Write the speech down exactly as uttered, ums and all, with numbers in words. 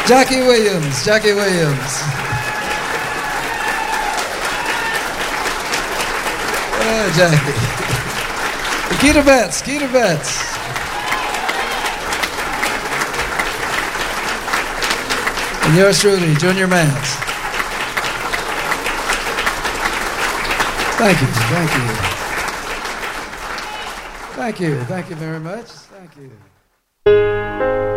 Jackie Williams, Jackie Williams. Oh, Jackie. Keita Betts, Keita Betts. And yours truly, Junior Mance. Thank you, thank you. Thank you, thank you very much. Thank you.